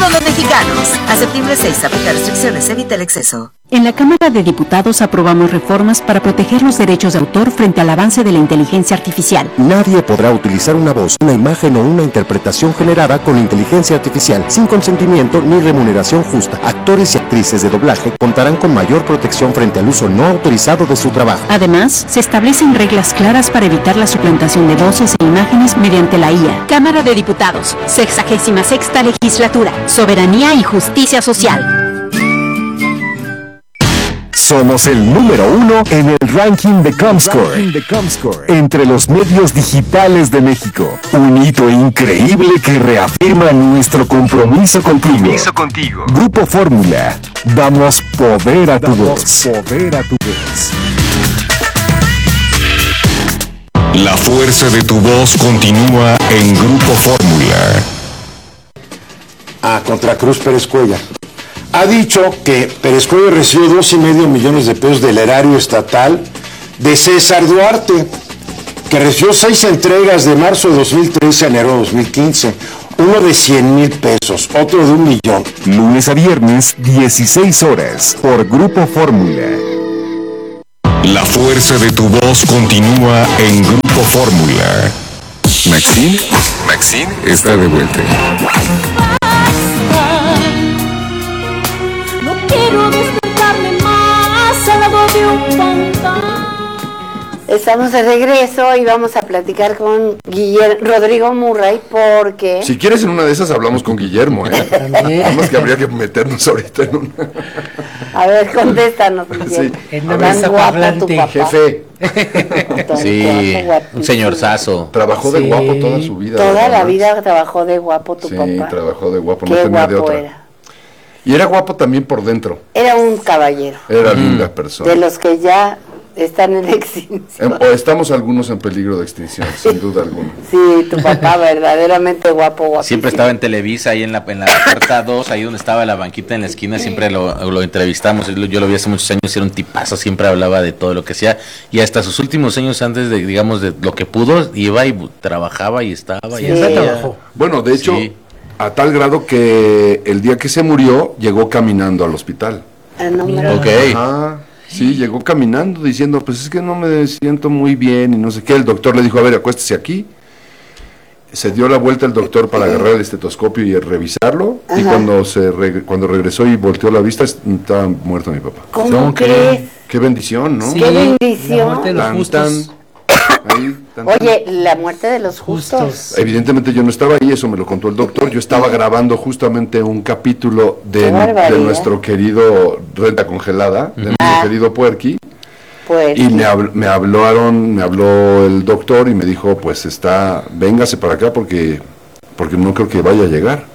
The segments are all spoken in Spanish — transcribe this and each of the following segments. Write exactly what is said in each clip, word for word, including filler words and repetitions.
los mexicanos. A septiembre seis, aplica restricciones, evita el exceso. En la Cámara de Diputados aprobamos reformas para proteger los derechos de autor frente al avance de la inteligencia artificial. Nadie podrá utilizar una voz, una imagen o una interpretación generada con inteligencia artificial sin consentimiento ni remuneración justa. Actores y actrices de doblaje contarán con mayor protección frente al uso no autorizado de su trabajo. Además, se establecen reglas claras para evitar la suplantación de voces e imágenes mediante la I A. Cámara de Diputados, sexagésima sexta legislatura, soberanía y justicia social. Somos el número uno en el ranking de Comscore, entre los medios digitales de México. Un hito increíble que reafirma nuestro compromiso contigo. Compromiso contigo. Grupo Fórmula. Damos poder a tu voz. Poder a tu voz. La fuerza de tu voz continúa en Grupo Fórmula. Ah, contra Cruz Pérez Cuellar. Ha dicho que Pérez Cuellar recibió dos y medio millones de pesos del erario estatal de César Duarte, que recibió seis entregas de marzo de dos mil trece a enero de dos mil quince, uno de cien mil pesos, otro de un millón. Lunes a viernes, dieciséis horas, por Grupo Fórmula. La fuerza de tu voz continúa en Grupo Fórmula. Maxine, Maxine está de vuelta. Quiero despertarme más al lado de un fantasma. Estamos de regreso y vamos a platicar con Guillermo Rodrigo Murray porque... Si quieres en una de esas hablamos con Guillermo, ¿eh? Nada más que habría que meternos ahorita en una... A ver, contéstanos, Guillermo. Sí. En tan guapo tu papá. Jefe. Sí, un señorzazo. Trabajó de Sí. guapo toda su vida. Toda ¿verdad? la vida trabajó de guapo tu sí, papá. Sí, trabajó de guapo, no Qué tenía de guapo otra. era. Y era guapo también por dentro. Era un caballero. Era mm. linda persona. De los que ya están en extinción. O estamos algunos en peligro de extinción, sin duda alguna. Sí, tu papá verdaderamente guapo, guapo. Siempre estaba en Televisa, ahí en la, en la puerta dos, ahí donde estaba la banquita en la esquina, siempre lo, lo entrevistamos. Yo lo vi hace muchos años, era un tipazo, siempre hablaba de todo lo que hacía. Y hasta sus últimos años, antes de, digamos, de lo que pudo, iba y trabajaba y estaba. Sí, y trabajó. Bueno, de hecho, sí. A tal grado que el día que se murió, llegó caminando al hospital. El número. Ok. Ajá. Sí, llegó caminando diciendo, pues es que no me siento muy bien y no sé qué. El doctor le dijo, a ver, acuéstese aquí. Se dio la vuelta el doctor para agarrar el estetoscopio y revisarlo. Ajá. Y cuando se re, cuando regresó y volteó la vista, estaba muerto mi papá. ¿Cómo, ¿Cómo crees? Qué bendición, ¿no? Sí, qué bendición. La muerte de los justos. Ahí, tan, tan. Oye, la muerte de los justos. justos. Evidentemente yo no estaba ahí, eso me lo contó el doctor. Yo estaba grabando justamente un capítulo de, de nuestro querido Renta Congelada, de nuestro ah. querido Puerqui. Puerqui. Y me, habl me hablaron, me habló el doctor y me dijo, pues está, véngase para acá porque, porque no creo que vaya a llegar.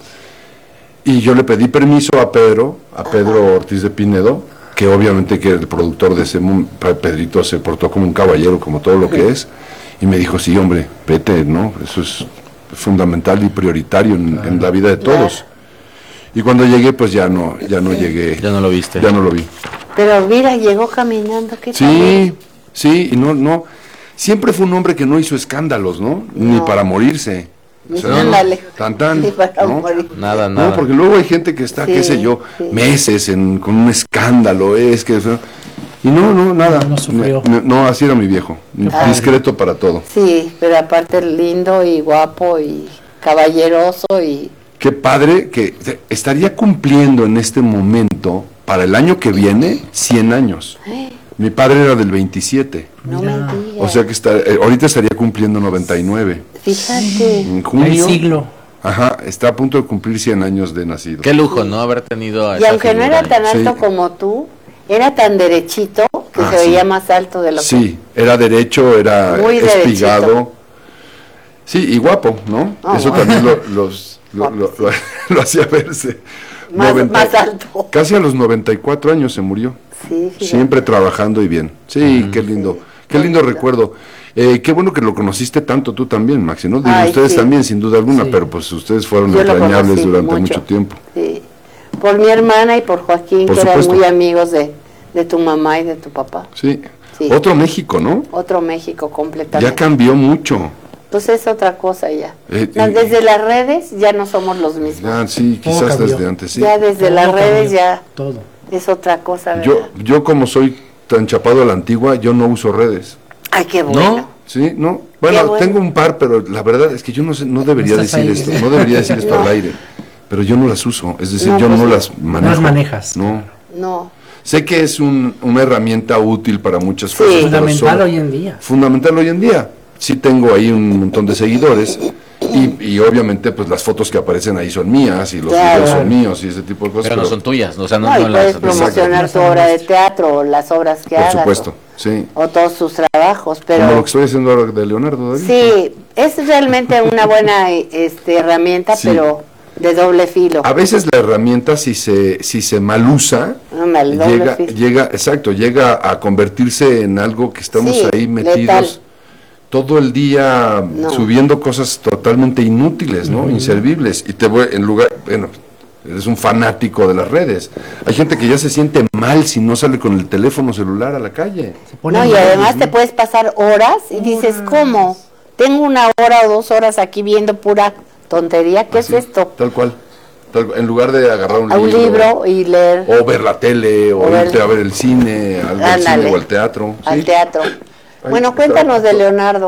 Y yo le pedí permiso a Pedro, a Pedro Ajá. Ortiz de Pinedo, que obviamente que el productor de ese Pedrito se portó como un caballero, como todo lo que es, y me dijo, sí, hombre, vete, ¿no? Eso es fundamental y prioritario en, en la vida de todos. Y cuando llegué, pues ya no, ya no llegué. Ya no lo viste. Ya no lo vi. Pero mira, llegó caminando, ¿qué tal? Sí, sí, y no, no, siempre fue un hombre que no hizo escándalos, ¿no? no. Ni para morirse. O sea, no, tan tan, ¿no? Nada, nada. No, porque luego hay gente que está, sí, qué sé yo, sí. meses en, con un escándalo, es que... Y no, no, nada. No, no, no, no así era mi viejo, ah, discreto para todo. Sí, pero aparte lindo y guapo y caballeroso y... Qué padre que estaría cumpliendo en este momento, para el año que viene, cien años. ¿Eh? Mi padre era del veintisiete. No me digas. O sea que está, eh, ahorita estaría cumpliendo noventa y nueve. Fíjate. En junio. El siglo. Ajá, está a punto de cumplir cien años de nacido. Qué lujo, ¿no? Haber tenido a Y aunque no era tan alto, sí, como tú, era tan derechito que ah, se veía sí. más alto de lo sí, que... Sí, era derecho, era muy espigado. Derechito. Sí, y guapo, ¿no? Oh, Eso bueno. también lo, los, lo, lo, lo, lo hacía verse. Más, noventa, más alto. Casi a los noventa y cuatro años se murió. Sí, siempre trabajando y bien. Sí, mm. qué lindo, sí, qué lindo sí. recuerdo. Eh, qué bueno que lo conociste tanto tú también, Maxi, ¿no? Digo, Ay, ustedes sí. también, sin duda alguna, sí. pero pues ustedes fueron Yo entrañables durante mucho. mucho tiempo. Sí, por mi hermana y por Joaquín, por que supuesto. eran muy amigos de, de tu mamá y de tu papá. Sí. sí, otro México, ¿no? Otro México completamente. Ya cambió mucho. Pues es otra cosa ya. Eh, No, eh, desde las redes ya no somos los mismos. Ya, sí, Todo quizás cambió. desde antes, sí. Ya desde Todo las cambió, redes ya todo. es otra cosa, ¿verdad? Yo, yo como soy tan chapado a la antigua, yo no uso redes. Ay, qué bueno. ¿No? Sí, no. Bueno, bueno. tengo un par, pero la verdad es que yo no sé, no debería Estás decir ahí. esto, no debería decir esto No. al aire. Pero yo no las uso, es decir, No, yo pues no no. las manejo. No las manejas. No. No. Sé que es un- una herramienta útil para muchas Sí. cosas. pero Fundamental solo- hoy en día. Fundamental hoy en día. Sí tengo ahí un montón de seguidores y, y obviamente pues las fotos que aparecen ahí son mías y los Claro. videos son míos y ese tipo de cosas. Pero no son tuyas, o sea, no, No, y no puedes las... promocionar tu Exacto. obra de teatro o las obras que Por hagas. supuesto, sí. O, o todos tus trabajos, Como lo pero que estoy haciendo ahora de Leonardo da Vinci. sí, es realmente una buena este, herramienta, Sí. pero de doble filo. A veces la herramienta, si se, si se mal usa, No, mal doble llega, filo. llega, exacto, llega a convertirse en algo que estamos Sí, ahí metidos letal. todo el día No. subiendo cosas totalmente inútiles, ¿no? Inservibles. Y te voy, en lugar, bueno, eres un fanático de las redes. Hay gente que ya se siente mal si no sale con el teléfono celular a la calle. Se pone No, y mal. además te puedes pasar horas y dices, ¿cómo? Tengo una hora o dos horas aquí viendo pura tontería. ¿Qué Así, es esto? Tal cual. Tal cual. En lugar de agarrar un, A un libro, libro y leer o ver la tele, o, O ver- irte a ver el cine, al, al Ándale. cine o al teatro. al ¿sí? teatro. Ahí Bueno, está. cuéntanos de Leonardo.